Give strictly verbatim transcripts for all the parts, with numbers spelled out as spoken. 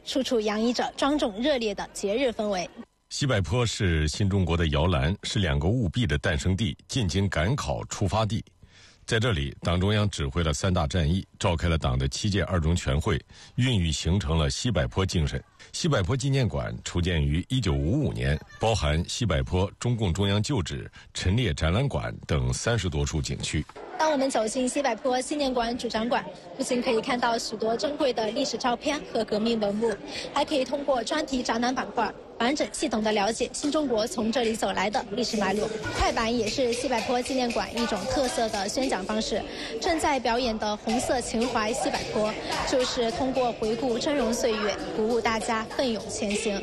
处处洋溢着庄重热烈的节日氛围。 西柏坡是新中国的摇篮，是两个务必的诞生地、进京赶考出发地。在这里，党中央指挥了三大战役，召开了党的七届二中全会，孕育形成了西柏坡精神。西柏坡纪念馆初建于一九五五年，包含西柏坡中共中央旧址、陈列展览馆等三十多处景区。 当我们走进西柏坡纪念馆主展馆，不仅可以看到许多珍贵的历史照片和革命文物，还可以通过专题展览板块完整系统地了解新中国从这里走来的历史脉络。快板也是西柏坡纪念馆一种特色的宣讲方式。正在表演的红色情怀西柏坡，就是通过回顾峥嵘岁月，鼓舞大家奋勇前行。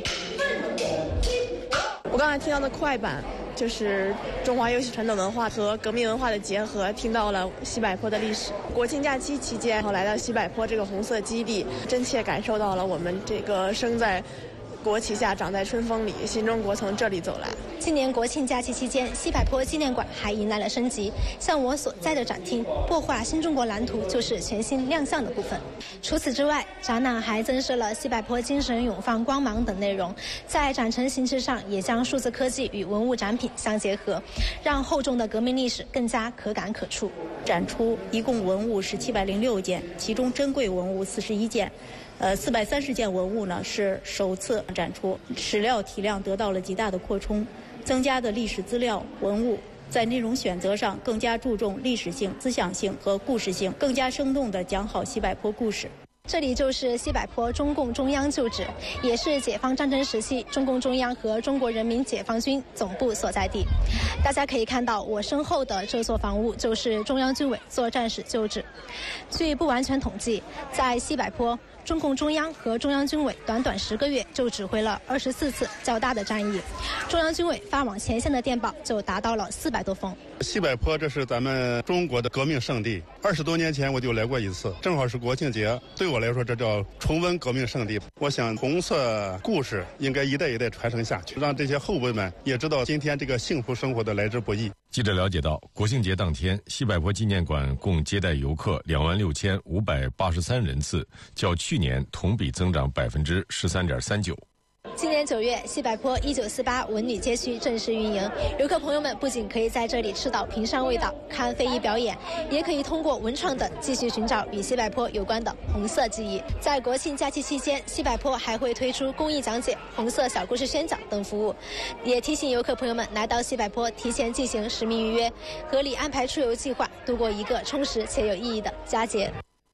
我刚才听到的快板就是中华优秀传统文化和革命文化的结合，听到了西柏坡的历史。国庆假期期间，我来到西柏坡这个红色基地，真切感受到了我们这个生在国旗下长在春风里，新中国从这里走来。 今年国庆假期期间，西柏坡纪念馆还迎来了升级，像我所在的展厅擘画新中国蓝图就是全新亮相的部分。除此之外，展览还增设了西柏坡精神永放光芒等内容，在展陈形式上也将数字科技与文物展品相结合，让厚重的革命历史更加可感可触。 展出一共文物是七百零六件，其中珍贵文物四十一件。呃，四百三十件文物呢是首次展出，史料体量得到了极大的扩充，增加的历史资料文物在内容选择上更加注重历史性、思想性和故事性，更加生动地讲好西柏坡故事。 这里就是西柏坡中共中央旧址，也是解放战争时期中共中央和中国人民解放军总部所在地。大家可以看到我身后的这座房屋就是中央军委作战室旧址。据不完全统计，在西柏坡，中共中央和中央军委短短十个月就指挥了二十四次较大的战役，中央军委发往前线的电报就达到了四百多封。 西柏坡这是咱们中国的革命圣地，二十多年前我就来过一次，正好是国庆节，对我来说这叫重温革命圣地。我想红色故事应该一代一代传承下去，让这些后辈们也知道今天这个幸福生活的来之不易。 记者了解到，国庆节当天，西柏坡纪念馆共接待游客两万六千五百八十三人次，较去年同比增长百分之十三点三九。 今年九月，西柏坡一九四八文旅街区正式运营，游客朋友们不仅可以在这里吃到平山味道、看非遗表演，也可以通过文创等继续寻找与西柏坡有关的红色记忆。在国庆假期期间，西柏坡还会推出公益讲解、红色小故事宣讲等服务，也提醒游客朋友们来到西柏坡提前进行实名预约，合理安排出游计划，度过一个充实且有意义的佳节。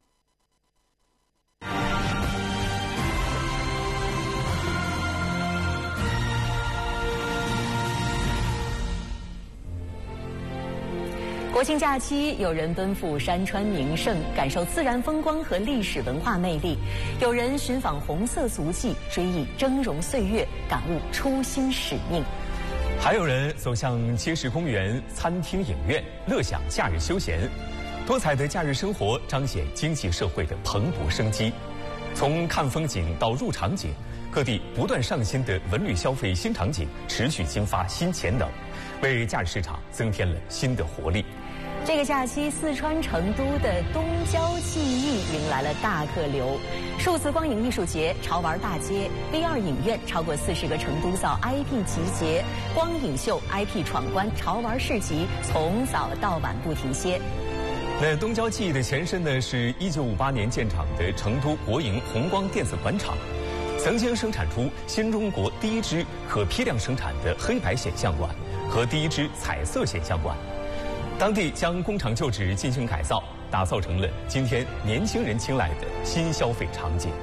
国庆假期，有人奔赴山川名胜，感受自然风光和历史文化魅力；有人寻访红色足迹，追忆峥嵘岁月，感悟初心使命； 还有人走向街市、公园、餐厅、影院，乐享假日休闲。多彩的假日生活彰显经济社会的蓬勃生机。从看风景到入场景，各地不断上新的文旅消费新场景持续激发新潜能，为假日市场增添了新的活力。 这个假期，四川成都的东郊记忆迎来了大客流，数字光影艺术节、潮玩大街、V 二影院，超过四十个成都造 I P 集结，光影秀、I P 闯关、潮玩市集，从早到晚不停歇。 那东郊记忆的前身呢，是一九五八年建厂的成都国营红光电子管厂，曾经生产出新中国第一支可批量生产的黑白显像管和第一支彩色显像管。当地将工厂旧址进行改造，打造成了今天年轻人青睐的新消费场景。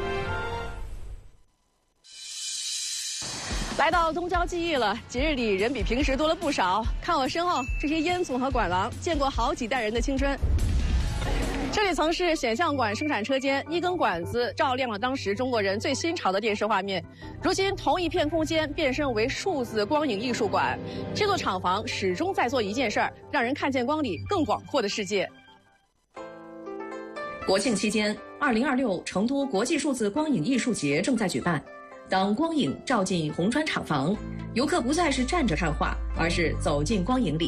来到东郊记忆了，节日里人比平时多了不少。看我身后这些烟囱和管廊，见过好几代人的青春。这里曾是显像管生产车间，一根管子照亮了当时中国人最新潮的电视画面。如今同一片空间变身为数字光影艺术馆，这座厂房始终在做一件事儿，让人看见光里更广阔的世界。 国庆期间，二零二六成都国际数字光影艺术节正在举办。当光影照进红砖厂房，游客不再是站着看画，而是走进光影里。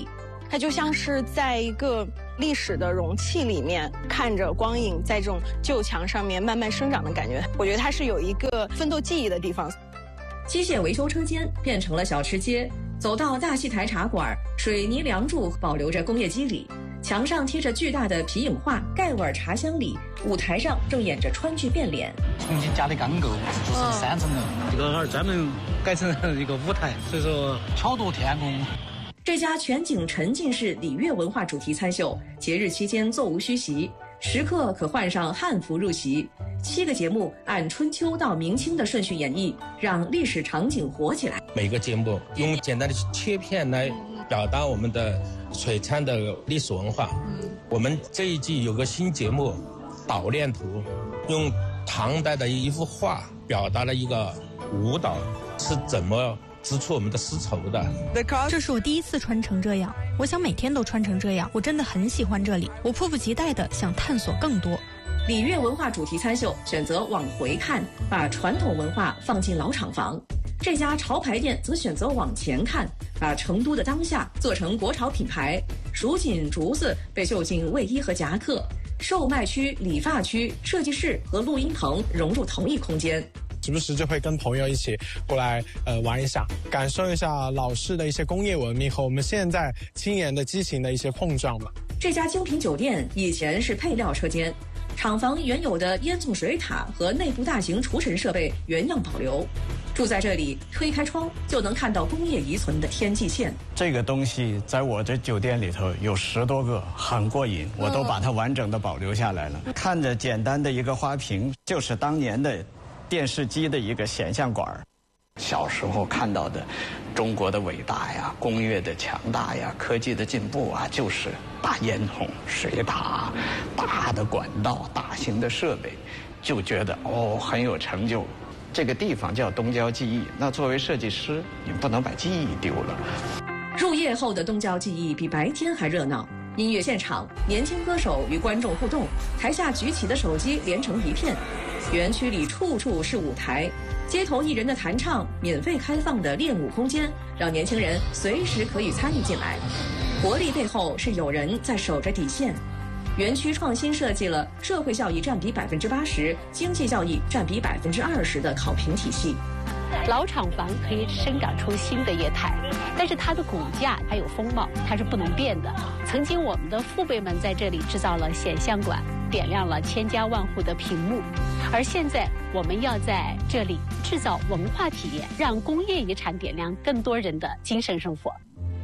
它就像是在一个历史的容器里面，看着光影在这种旧墙上面慢慢生长的感觉。我觉得它是有一个奋斗记忆的地方。 机械维修车间变成了小吃街，走到大戏台茶馆，水泥梁柱保留着工业基里，墙上贴着巨大的皮影画，盖碗茶香里，舞台上正演着川剧变脸。 重新加的钢构，就是三层楼，这个专门改成一个舞台，所以说巧夺天工。 这家全景沉浸式礼乐文化主题餐秀，节日期间座无虚席，食客可换上汉服入席。七个节目按春秋到明清的顺序演绎，让历史场景活起来。 每个节目用简单的切片来表达我们的璀璨的历史文化。我们这一季有个新节目《捣练图》，用唐代的一幅画表达了一个舞蹈是怎么织出我们的丝绸的。 这是我第一次穿成这样，我想每天都穿成这样。我真的很喜欢这里，我迫不及待地想探索更多。 礼乐文化主题餐秀选择往回看，把传统文化放进老厂房。这家潮牌店则选择往前看，把成都的当下做成国潮品牌。蜀锦竹子被绣进卫衣和夹克，售卖区、理发区、设计室和录音棚融入同一空间。 时不时就会跟朋友一起过来呃玩一下，感受一下老式的一些工业文明和我们现在轻研的激情的一些碰撞吧。 这家精品酒店以前是配料车间，厂房原有的烟囱水塔和内部大型除尘设备原样保留。住在这里，推开窗就能看到工业遗存的天际线。 这个东西在我的酒店里头有十多个，很过瘾，我都把它完整的保留下来了。看着简单的一个花瓶，就是当年的电视机的一个显像管。小时候看到的中国的伟大呀，工业的强大呀，科技的进步啊，就是大烟囱、水塔、大的管道、大型的设备，就觉得哦很有成就。这个地方叫东郊记忆，那作为设计师，你不能把记忆丢了。 入夜后的东郊记忆比白天还热闹。音乐现场，年轻歌手与观众互动，台下举起的手机连成一片。园区里处处是舞台，街头艺人的弹唱，免费开放的练舞空间，让年轻人随时可以参与进来。活力背后是有人在守着底线。园区创新设计了社会效益占比百分之八十、经济效益占比百分之二十的考评体系。 老厂房可以生长出新的业态，但是它的骨架还有风貌，它是不能变的。曾经我们的父辈们在这里制造了显像管，点亮了千家万户的屏幕，而现在我们要在这里制造文化体验，让工业遗产点亮更多人的精神生活。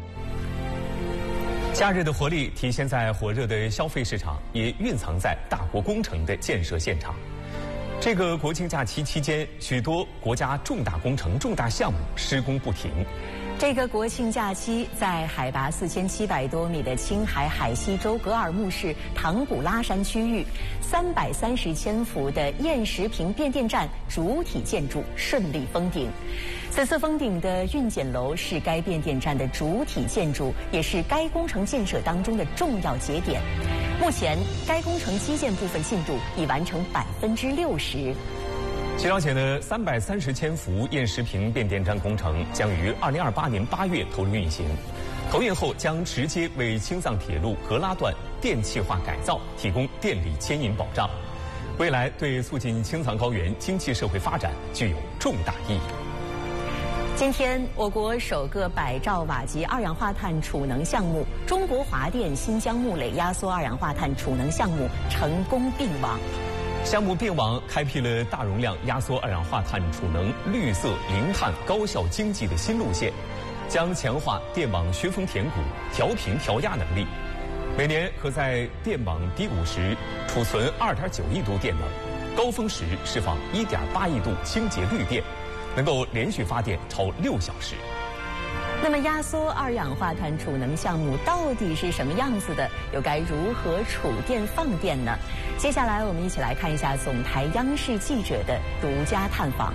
假日的活力体现在火热的消费市场，也蕴藏在大国工程的建设现场。这个国庆假期期间，许多国家重大工程、重大项目施工不停。 这个国庆假期，在海拔四千七百多米的青海海西州格尔木市唐古拉山区域，三百三十千伏的燕石坪变电站主体建筑顺利封顶。此次封顶的运检楼是该变电站的主体建筑，也是该工程建设当中的重要节点。目前，该工程基建部分进度已完成百分之六十。 据了解呢，三百三十千伏燕石坪变电站工程将于二零二八年八月投入运行。投运后将直接为青藏铁路格拉段电气化改造提供电力牵引保障，未来对促进青藏高原经济社会发展具有重大意义。 今天，我国首个百兆瓦级二氧化碳储能项目——中国华电新疆木垒压缩二氧化碳储能项目成功并网。 项目并网开辟了大容量压缩二氧化碳储能绿色零碳高效经济的新路线，将强化电网削峰填谷、调频调压能力，每年可在电网低谷时储存二点九亿度电能，高峰时释放一点八亿度清洁绿电，能够连续发电超六小时。 那么，压缩二氧化碳储能项目到底是什么样子的？又该如何储电放电呢？接下来，我们一起来看一下总台央视记者的独家探访。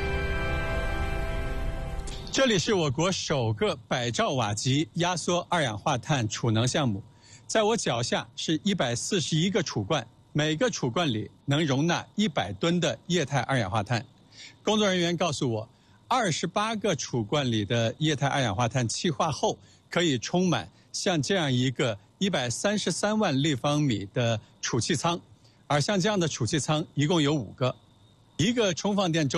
这里是我国首个百兆瓦级压缩二氧化碳储能项目，在我脚下是一百四十一个储罐，每个储罐里能容纳一百吨的液态二氧化碳。工作人员告诉我，二十八个储罐里的液态二氧化碳气化后，可以充满像这样一个一百三十三万立方米的储气舱，而像这样的储气舱一共有五个，一个充放电周